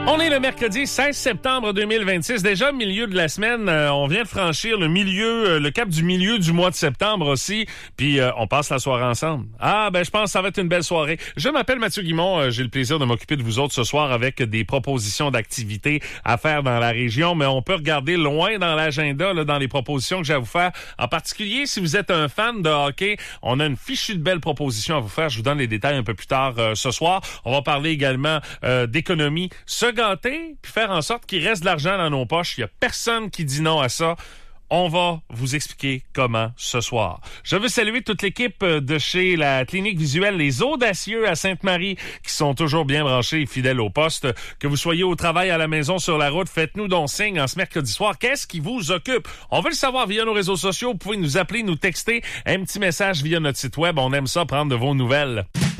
On est le mercredi 16 septembre 2026, déjà au milieu de la semaine. On vient de franchir le cap du milieu du mois de septembre aussi. Puis on passe la soirée ensemble. Je pense que ça va être une belle soirée. Je m'appelle Mathieu Guimond. J'ai le plaisir de m'occuper de vous autres ce soir avec des propositions d'activités à faire dans la région. Mais on peut regarder loin dans l'agenda, là, dans les propositions que j'ai à vous faire. En particulier, si vous êtes un fan de hockey, on a une fichue de belles propositions à vous faire. Je vous donne les détails un peu plus tard ce soir. On va parler également d'économie. Se gâter, puis faire en sorte qu'il reste de l'argent dans nos poches. Il n'y a personne qui dit non à ça. On va vous expliquer comment ce soir. Je veux saluer toute l'équipe de chez la clinique visuelle Les Audacieux à Sainte-Marie qui sont toujours bien branchés et fidèles au poste. Que vous soyez au travail, à la maison, sur la route, faites-nous donc signe en ce mercredi soir. Qu'est-ce qui vous occupe? On veut le savoir via nos réseaux sociaux. Vous pouvez nous appeler, nous texter, un petit message via notre site web. On aime ça, prendre de vos nouvelles.